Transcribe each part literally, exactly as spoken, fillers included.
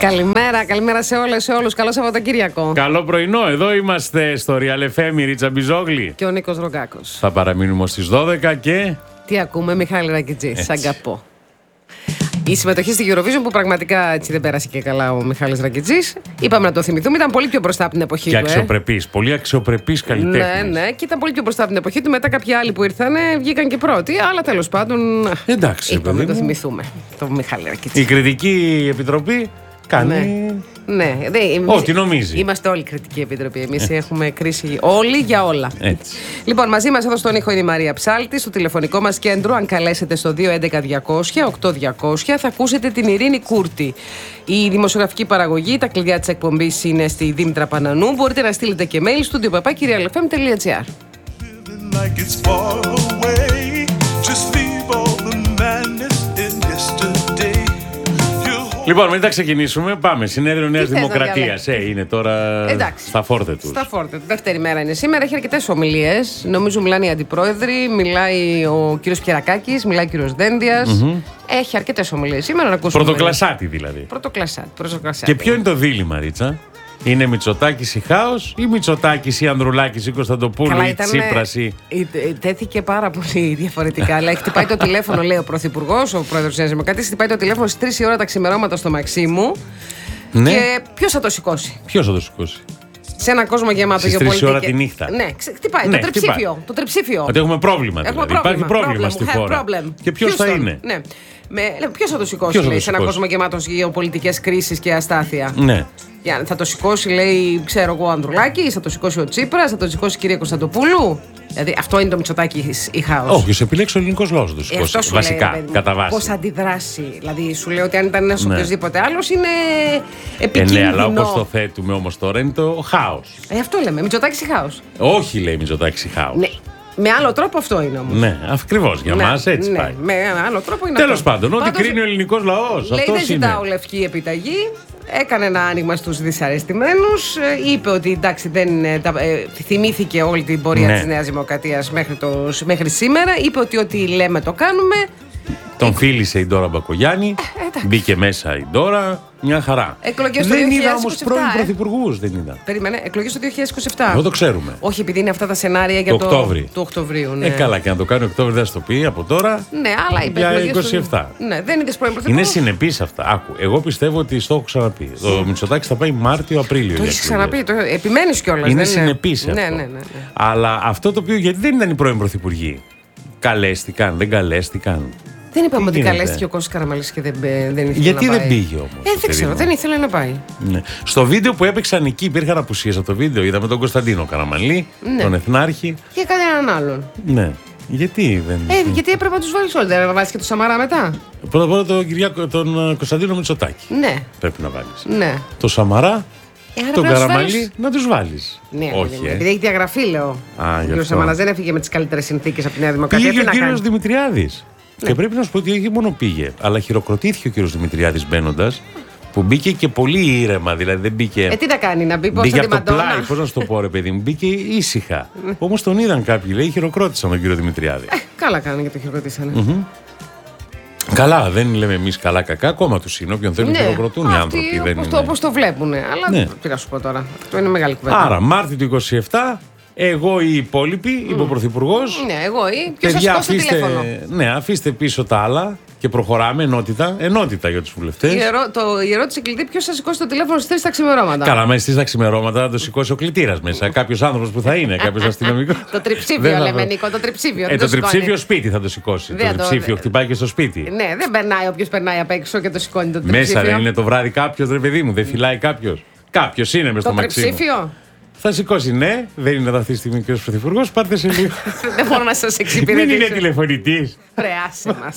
Καλημέρα, καλημέρα σε όλες, σε όλους. Καλό Σαββατοκύριακο. Καλό πρωινό, εδώ είμαστε στο Real εφ εμ, η Ρίτσα Μπιζόγλη. Και ο Νίκος Ρογκάκος. Θα παραμείνουμε στις δώδεκα και... Τι ακούμε, Μιχάλη Ρακιτζή, σ' αγαπώ. Η συμμετοχή στη Eurovision που πραγματικά έτσι δεν πέρασε και καλά ο Μιχάλης Ρακιτζής. Είπαμε να το θυμηθούμε, ήταν πολύ πιο μπροστά από την εποχή και του. Και αξιοπρεπής, ε. πολύ αξιοπρεπής καλλιτέχνης. Ναι, ναι, και ήταν πολύ πιο μπροστά από την εποχή του. Μετά κάποιοι άλλοι που ήρθαν βγήκαν και πρώτοι. Αλλά τέλος πάντων. Εντάξει, είπαμε να το μου. θυμηθούμε. Το Μιχάλη Ρακιτζή. Η κριτική επιτροπή κάνει. Ναι. Ναι, δε, ό,τι νομίζει. Είμαστε όλοι κριτική επιτροπή. Εμείς έχουμε κρίση όλοι για όλα. Έτσι. Λοιπόν, μαζί μας εδώ στον ήχο είναι η Μαρία Ψάλτη. Στο τηλεφωνικό μας κέντρο, αν καλέσετε στο δύο έντεκα διακόσια οκτώ διακόσια, θα ακούσετε την Ειρήνη Κούρτη. Η δημοσιογραφική παραγωγή, τα κλειδιά της εκπομπής είναι στη Δήμητρα Πανανού. Μπορείτε να στείλετε και mail στο studio παπάκι real f m τελεία g r. Λοιπόν, μην τα ξεκινήσουμε. Πάμε. Συνέδριο Νέας Δημοκρατίας. Ε, είναι τώρα εντάξει, στα φόρτε του. Στα φόρτε του. Δεύτερη μέρα είναι σήμερα. Έχει αρκετές ομιλίες. Νομίζω μιλάνε οι αντιπρόεδροι, μιλάει ο κύριος Πιερακάκης, μιλάει ο κύριος Δένδιας. Mm-hmm. Έχει αρκετές ομιλίες σήμερα να ακούσουμε. Πρωτοκλασάτη δηλαδή. Πρωτοκλασάτη. Πρωτοκλασάτη. Και ποιο είναι το δίλημμα, Ρίτσα? Είναι Μητσοτάκης ή Χάος ή Μητσοτάκης ή Ανδρουλάκης ή Κωνσταντοπούλου ή Τσίπρας ή... Τέθηκε πάρα πολύ διαφορετικά. Αλλά χτυπάει το τηλέφωνο, λέει ο Πρωθυπουργός, ο Πρόεδρος της Νέας Δημοκρατίας, χτυπάει το τηλέφωνο στις τρεις η ώρα τα ξημερώματα στο Μαξίμου. Ναι. Και ποιος θα το σηκώσει? Ποιος θα το σηκώσει? Σε έναν κόσμο γεμάτο γεωπολιτική. Στις τρεις ώρα τη νύχτα. Ναι, χτυπάει. Ναι, το, τριψήφιο, το τριψήφιο. Ότι έχουμε πρόβλημα. Έχουμε δηλαδή. πρόβλημα. Υπάρχει πρόβλημα problem, στη χώρα. Problem. Και ποιος θα είναι? Ναι. Ποιος θα το σηκώσει, λέει, σε έναν κόσμο γεμάτο γεωπολιτικές κρίσεις και αστάθεια? Ναι. Για, θα το σηκώσει, λέει, ξέρω εγώ, ο Ανδρουλάκης, θα το σηκώσει ο Τσίπρας, θα το σηκώσει η κυρία Κωνσταντοπούλου. Δηλαδή αυτό είναι το Μητσοτάκη ή Χάος? Όχι, ο επιλέξει ο ελληνικός λαός να το σηκώσει. Ε, βασικά, λέει, κατά βάση. Πώς αντιδράσει. Δηλαδή σου λέω ότι αν ήταν ένας ναι. οποιοδήποτε άλλος είναι επικίνδυνο. Ε, ναι, αλλά όπως το θέτουμε όμως τώρα είναι το Χάος. Ε, αυτό λέμε. Μητσοτάκης ή Χάος? Όχι, λέει Μητσοτάκης ή Χάος. Ναι. Με άλλο τρόπο αυτό είναι όμως. Ναι, ακριβώς για ναι, μας έτσι ναι, πάει. Με άλλο τρόπο είναι. Τέλος αυτό. πάντων, ό,τι κρίνει ο ελληνικός λαός. Λέει αυτός δεν ζητάω είναι. λευκή επιταγή. Έκανε ένα άνοιγμα στους δυσαρεστημένους. Είπε ότι εντάξει, δεν, ε, θυμήθηκε όλη την πορεία ναι. της Νέας Δημοκρατίας μέχρι, το, μέχρι σήμερα. Είπε ότι ό,τι λέμε το κάνουμε. Τον φίλησε η Ντόρα Μπακογιάννη. Ε, μπήκε μέσα η Ντόρα. Μια χαρά. Εκλογές δεν το δύο χιλιάδες είκοσι επτά, είδα όμως πρώην ε. πρωθυπουργούς. Δεν είδα. Περίμενε, εκλογές το δύο χιλιάδες είκοσι επτά. Εδώ το ξέρουμε. Όχι, επειδή είναι αυτά τα σενάρια για το, το, το Οκτωβρίου. Ναι. Ε, καλά, και να το κάνει Οκτώβριο δεν θα το πει από τώρα. Ναι, αλλά είπε για είκοσι επτά. Το... Ναι, δεν είδες πρώην πρωθυπουργούς. Είναι συνεπής αυτά. Άκου, εγώ πιστεύω ότι στο έχω ξαναπεί. Το Μητσοτάκης θα πάει Μάρτιο-Απρίλιο. Το έχεις ξαναπεί, το επιμένεις κιόλας. Είναι συνεπής αυτό. Ναι, ναι, ναι. Αλλά αυτό το οποίο γιατί δεν ήταν οι πρώην πρωθυπουργοί. Καλέστηκαν, δεν καλέστηκαν. Δεν είπαμε ότι καλέστηκε ο Κώστας Καραμανλής και δεν, δεν ήθελε γιατί να πάει. Δεν πήγε όμως. Ε, δεν ξέρω, δεν ήθελε να πάει. Ναι. Στο βίντεο που έπαιξαν εκεί υπήρχαν απουσίες από το βίντεο. Είδαμε τον Κωνσταντίνο Καραμανλή, ναι. τον Εθνάρχη. Και κανέναν άλλον. Ναι. Γιατί δεν. Ε, γιατί έπρεπε να τους βάλεις όλοι. Δεν θα βάλεις και τον Σαμαρά μετά. Πρώτα απ' όλα τον, Κυριάκο, τον Κωνσταντίνο Μητσοτάκη. Ναι. Πρέπει να βάλεις. Ναι. Το Σαμαρά. Ε, τον Καραμανλή να τους βάλεις. Ναι, όχι. Ναι, επειδή έχει διαγραφεί, λέω. Ο κ. Σαμαράς δεν έφυγε με τις καλύτερες συνθήκες από τη Νέα Δημοκρατία. Πήγε και ο κύριος Δημητριάδης. Ναι. Και πρέπει να σου πω ότι όχι μόνο πήγε, αλλά χειροκροτήθηκε ο κύριος Δημητριάδης μπαίνοντας, που μπήκε και πολύ ήρεμα. Δηλαδή δεν μπήκε. Ε, τι να κάνει, να μπει πώς μπήκε από το πλάι, πώς να σου το πω, ρε παιδί μου. Μπήκε ήσυχα. Όμως τον είδαν κάποιοι, λέει, χειροκρότησαν τον κύριο Δημητριάδη. Ε, καλά κάνανε και το χειροκροτήσανε. Mm-hmm. Καλά, δεν λέμε εμείς καλά-κακά, ακόμα τους είναι. Όποιον θέλουν ναι, χειροκροτούν οι άνθρωποι. Όπως το, είναι... το βλέπουν. Αλλά ναι. τι να σου πω τώρα. Αυτό είναι μεγάλη κουβέντα. Άρα, Μάρτιο του είκοσι επτά. Εγώ ή οι υπόλοιποι, mm. είπε ο Πρωθυπουργός. Ναι, εγώ ή. Ποιος θα σηκώσει το τηλέφωνο. Ναι, αφήστε πίσω τα άλλα και προχωράμε. Ενότητα, ενότητα για τους βουλευτές. Η, ερώ, το, η ερώτηση κλειδί: ποιος θα σηκώσει το τηλέφωνο στις τρεις τα ξημερώματα. Καλά, μέσα στις τα ξημερώματα θα το σηκώσει ο κλητήρας μέσα. Κάποιος άνθρωπος που θα είναι, κάποιος αστυνομικός. Το τριψήφιο λέμε, Νίκο, το τριψήφιο. Ε, το τριψήφιο σπίτι θα το σηκώσει. Το τριψήφιο χτυπάει και στο σπίτι. Ναι, δεν περνάει όποιος περνάει απ' έξω και το σηκώνει το τριψήφιο. Μέσα δεν είναι το βράδυ κάποιος, ρε παιδί μου, δεν φυλάει κάποιος. Κάποιος είναι μες στο Μαξίμου. Το τριψήφιο. Θα σηκώσει, ναι, δεν είναι αυτή τη στιγμή ο κ. Πρωθυπουργός, πάρτε σε λίγο. Δεν μπορώ να σας εξυπηρετήσω. Μην είναι τηλεφωνητής. Ρε, άσε μας.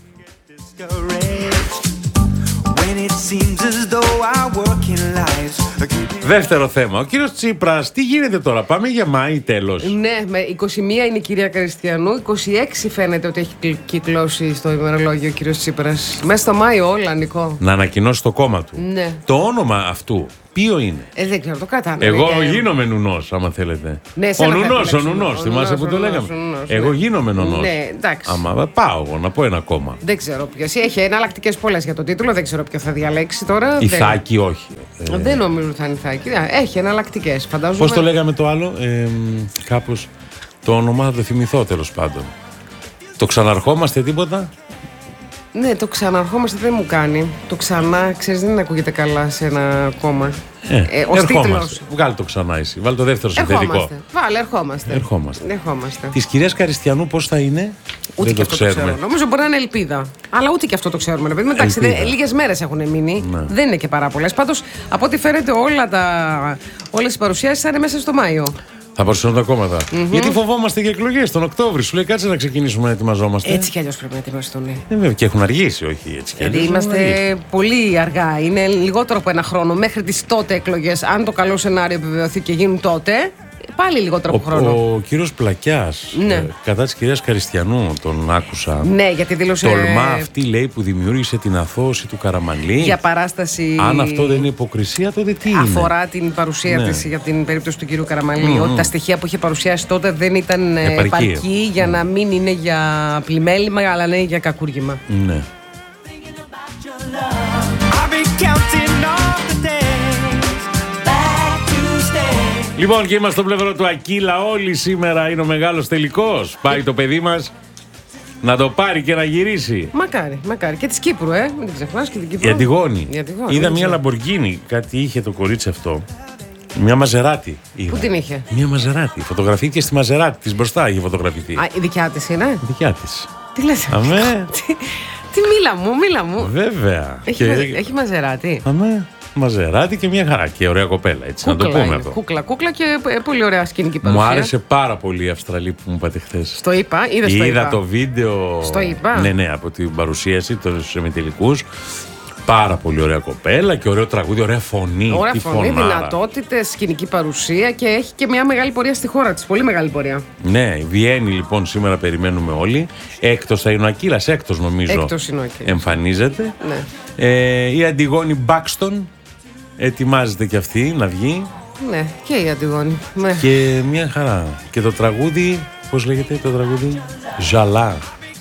Δεύτερο θέμα. Ο κύριος Τσίπρας, τι γίνεται τώρα, πάμε για Μάη τέλος. Ναι, με είκοσι μία είναι η κυρία Κριστιανού, είκοσι έξι φαίνεται ότι έχει κυκλώσει στο ημερολόγιο ο κύριος Τσίπρας. Μέσα στο Μάιο όλα, Νικό. Να ανακοινώσει το κόμμα του. Ναι. Το όνομα αυτού ποιο είναι. Ε, δεν ξέρω, το κρατάνε. Εγώ και... γίνομαι νουνός, άμα θέλετε. Ναι, ο νουνός, ο νουνός, θυμάσαι που το λέγαμε. Νουνός, εγώ ναι. γίνομαι νουνός. Ναι, εντάξει. Άμα πάω εγώ να πω ένα κόμμα. Δεν ξέρω ποιο. Έχει εναλλακτικές πολλές για το τίτλο, δεν ξέρω ποιο θα διαλέξει τώρα. Η δεν... Θάκη, όχι. Ε... Δεν νομίζω ότι θα είναι η Θάκη. Έχει εναλλακτικές, φαντάζομαι. Πώς το λέγαμε το άλλο, ε, κάπως. Το όνομα θα το θυμηθώ τέλος πάντων. Το ξαναρχόμαστε τίποτα. Ναι, το ξαναρχόμαστε δεν μου κάνει. Το ξανά, ξέρεις, δεν ακούγεται καλά σε ένα κόμμα. Ε, ε, ο τίτλος. Βγάλε το ξανά εσύ. Βάλε το δεύτερο συνθετικό. Ερχόμαστε. Βάλε, ερχόμαστε. Ερχόμαστε. ερχόμαστε. Της κυρίας Καριστιανού πώς θα είναι. Ούτε δεν και το αυτό ξέρουμε. το ξέρω. Νομίζω μπορεί να είναι ελπίδα. Αλλά ούτε και αυτό το ξέρουμε. Δηλαδή, εντάξει, λίγες μέρες έχουν μείνει. Ναι. Δεν είναι και πάρα πολλές. Πάντως, από ό,τι φαίνεται, όλα τα... όλες οι παρουσιάσεις θα είναι μέσα στο Μάιο. Θα παρουσιάσουν τα κόμματα. Mm-hmm. Γιατί φοβόμαστε για εκλογές τον Οκτώβρη. Σου λέει κάτσε να ξεκινήσουμε να ετοιμαζόμαστε. Έτσι κι αλλιώς πρέπει να ετοιμαστούν. Ε, βέβαια, και έχουν αργήσει, όχι έτσι κι αλλιώς. Γιατί είμαστε πολύ αργά. Είναι λιγότερο από ένα χρόνο μέχρι τις τότε εκλογές. Αν το καλό σενάριο επιβεβαιωθεί και γίνουν τότε, πάλι λιγότερο από ο, χρόνο. Ο κύριος Πλακιάς, ναι. ε, κατά της κυρίας Καριστιανού, τον άκουσα. Ναι, γιατί δήλωσε. Τολμά αυτή, λέει, που δημιούργησε την αθώωση του Καραμανλή. Για παράσταση. Αν αυτό δεν είναι υποκρισία, τότε τι είναι. Αφορά την παρουσία ναι. της για την περίπτωση του κυρίου Καραμανλή. Mm-hmm. Ότι τα στοιχεία που είχε παρουσιάσει τότε δεν ήταν επαρκή, επαρκή για mm. να μην είναι για πλημέλημα, αλλά να είναι για κακούργημα. Ναι. Λοιπόν, και είμαστε στο πλευρό του Ακύλα. Όλοι σήμερα είναι ο μεγάλος τελικός. Πάει το παιδί μας να το πάρει και να γυρίσει. Μακάρι, μακάρι. Και της Κύπρου, ε. Μην την ξεχνάς και την Κύπρου. Η Αντιγόνη. Η Αντιγόνη. Είδα μια Λαμπορκίνη. Κάτι είχε το κορίτσι αυτό. Μια Μαζεράτη. Είδα. Πού την είχε? Μια Μαζεράτη. Φωτογραφήθηκε στη Μαζεράτη. Της μπροστά είχε φωτογραφηθεί. Α, η δικιά της είναι. Η δικιά της. Τι λες? Αμέ. τι, τι μίλα μου, μίλα μου. Βέβαια. Έχει, και... μαζε, έχει Μαζεράτη. Αμέ. Μαζεράτη και μια χαρά και ωραία κοπέλα, έτσι, κούκλα να το πούμε είναι. αυτό. Κούκλα, κούκλα και πολύ ωραία σκηνική παρουσία. Μου άρεσε πάρα πολύ η Αυστραλή που μου είπατε χθες. Στο είπα, είδα στο Είδα είπα. το βίντεο. Στο είπα. Ναι, ναι, από την παρουσίαση, τους εμιτελικούς. Πάρα πολύ ωραία κοπέλα και ωραίο τραγούδι, ωραία φωνή. Ωραία τι φωνή, φωνάρα. δυνατότητες, σκηνική παρουσία και έχει και μια μεγάλη πορεία στη χώρα της. Πολύ μεγάλη πορεία. Ναι, Βιέννη λοιπόν σήμερα περιμένουμε όλοι. Έκτος θα είναι ο Ακύλας, έκτος νομίζω. Έκτος είναι ο Ακύλας. Εμφανίζεται. Ναι. Ε, η Αντιγόνη Μπάκστον ετοιμάζεται και αυτή να βγει. Ναι, και η Αντιγόνη. Ναι. Και μια χαρά. Και το τραγούδι, πώς λέγεται το τραγούδι? Ζαλά.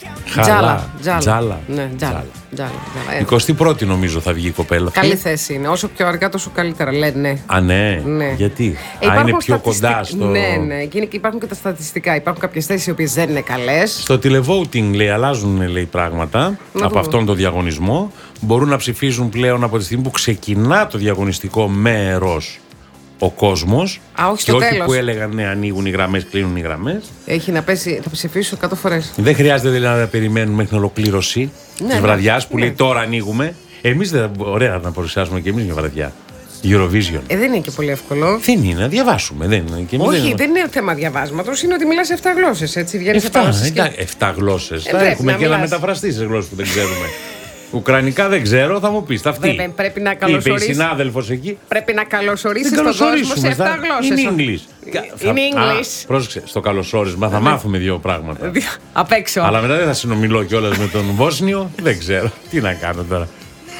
Τζάλα. Τζάλα. Τζάλα. Ναι, τζάλα. Τζάλα. εικοστή πρώτη νομίζω θα βγει η κοπέλα. Καλή θέση είναι. Όσο πιο αργά, τόσο καλύτερα. Λένε. Α, ναι. ναι. Γιατί? Ε, Α, είναι πιο στατιστικ... κοντά στο. Ναι, ναι. Και υπάρχουν και τα στατιστικά. Υπάρχουν κάποιες θέσεις οι οποίες δεν είναι καλές. Στο τηλεβόουτινγκ, λέει, αλλάζουν λέει, πράγματα να από το αυτόν τον διαγωνισμό. Μπορούν να ψηφίζουν πλέον από τη στιγμή που ξεκινά το διαγωνιστικό μέρος ο κόσμος. Α, όχι και στο όχι τέλος. Που έλεγαν ναι, ανοίγουν οι γραμμές, κλείνουν οι γραμμές. Έχει να πέσει, θα ψηφίσω εκατό φορές. Δεν χρειάζεται δηλαδή να περιμένουμε μέχρι την ολοκλήρωση ναι, της βραδιάς ναι, που ναι. λέει τώρα ανοίγουμε. Εμείς δεν ωραία να παρουσιάσουμε και εμείς μια βραδιά. Eurovision. Ε, δεν είναι και πολύ εύκολο. Δεν είναι, να διαβάσουμε. Δεν είναι. Και εμείς όχι, δεν είναι. δεν είναι θέμα διαβάσματος. Είναι ότι μιλάς εφτά γλώσσες. Έτσι, βγαίνεις σε Εφτά, παράσταση. εντά, εφτά γλώσσες. Ε, θα έχουμε να και ένα μιλάς. μεταφραστή σε γλώσσες που δεν ξέρουμε. Ουκρανικά δεν ξέρω, θα μου πεις. Θα αυτή. Πρέπει, πρέπει να Είπε η καλωσορίσεις. συνάδελφος εκεί. Πρέπει να καλωσορίσεις Δεν τον κόσμο σε καλωσορίσουμε. εφτά θα- γλώσσες. In English. In English. Α, πρόσεξε, στο καλωσόρισμα θα μάθουμε δύο πράγματα. Απ' έξω. Αλλά μετά δεν θα συνομιλώ κιόλας με τον Βόσνιο. Δεν ξέρω. Τι να κάνω τώρα.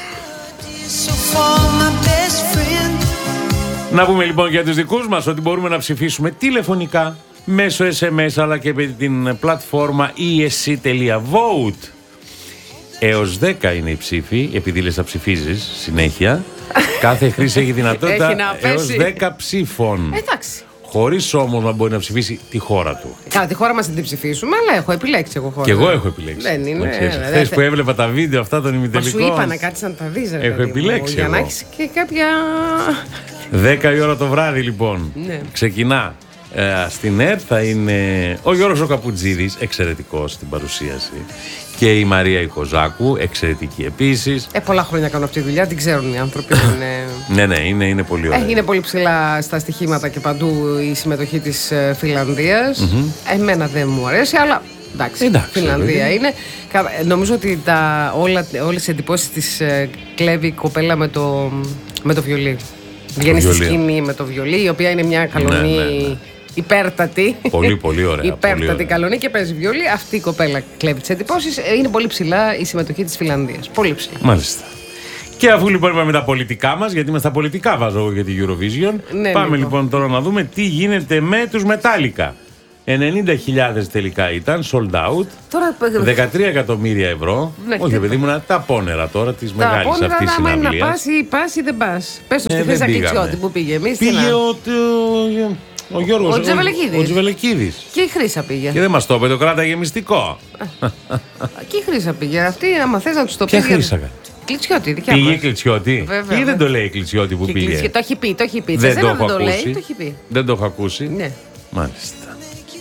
Να πούμε λοιπόν για τους δικούς μας ότι μπορούμε να ψηφίσουμε τηλεφωνικά μέσω ες εμ ες αλλά και με την πλατφόρμα ι ες σι τελεία vote. Έως δέκα είναι η ψήφη, επειδή λες θα ψηφίζεις συνέχεια. Κάθε χρήση έχει δυνατότητα Έχει να πέσει. έως δέκα ψήφων. Εντάξει. Χωρίς όμως να μπορεί να ψηφίσει τη χώρα του. Καλά, τη χώρα μας δεν την ψηφίσουμε, αλλά έχω επιλέξει εγώ χώρα. Και εγώ έχω επιλέξει. Δεν είναι. Να ξέρεις, ε, χθες δε- που έβλεπα τα βίντεο αυτά των Μα ημιτελικών. σου είπα να κάτσεις να τα δεις. ρε Έχω παιδί μου, επιλέξει Για να εγώ. έχεις και κάποια. δέκα η ώρα το βράδυ λοιπόν. Ναι. Ξεκινά. Ε, στην ΕΡΤ θα είναι ο Γιώργος ο Καπουτζίδης, εξαιρετικός στην παρουσίαση. Και η Μαρία Οικοζάκου, εξαιρετική επίσης. Ε, πολλά χρόνια κάνω αυτή τη δουλειά, την ξέρουν οι άνθρωποι. είναι... Ναι, ναι, είναι, είναι πολύ ωραία. Ε, είναι πολύ ψηλά στα στοιχήματα και παντού η συμμετοχή της ε, Φιλανδίας. Mm-hmm. Εμένα δεν μου αρέσει, αλλά εντάξει, Εντάξει, Φιλανδία βέβαια. είναι. Κα- Νομίζω ότι τα, όλα, όλες οι εντυπώσεις της ε, κλέβει η κοπέλα με το, με το βιολί. Βγαίνει στη βιολί. σκηνή με το βιολί, η οποία είναι μια καλονή Ναι, ναι, ναι. υπέρτατη. Πολύ, πολύ ωραία. πολύ Υπέρτατη ωραία. καλονή και παίζει βιολί. Αυτή η κοπέλα κλέβει τις εντυπώσεις. Ε, Είναι πολύ ψηλά η συμμετοχή της Φιλανδίας. Πολύ ψηλά. Μάλιστα. Και αφού λοιπόν είπαμε τα πολιτικά μας, γιατί είμαι στα πολιτικά βάζω εγώ για τη Eurovision, Ναι, πάμε λοιπόν. λοιπόν τώρα να δούμε τι γίνεται με τους Metallica. ενενήντα χιλιάδες τελικά ήταν, sold out. Τώρα, δεκατρία εκατομμύρια ευρώ. Ναι, Όχι, τι- παιδί μου, να τα πόνερα τώρα τη τα μεγάλη απόνερα, αυτή άμα είναι να συναυλία. πας ή πας ή δεν πας. Πες το Ε, στη δεν Χρύσα πήγαμε. Κλειτσιώτη που πήγε. Εμείς τι Πήγε να- ο, ο, ο Γιώργος. Ο Τζεβελεκίδης. Ο Τζεβελεκίδης. Και η Χρύσα πήγε. Και δεν μας το είπε, το κράταγε μυστικό. Και η Χρύσα πήγε. Αυτή, άμα θες να τους το Ποια πεις. Χρύσα? Κλειτσιώτη, δικιά Πήγε η μας. Κλειτσιώτη. Βέβαια, Ή δεν βέβαια. το λέει η Κλειτσιώτη που Και πήγε. Κλειτσιώτη, το έχει πει, το έχει πει. Δεν Σε το σένα έχω δεν το λέει, ακούσει. το έχει πει. Δεν το έχω ακούσει. Ναι. Μάλιστα.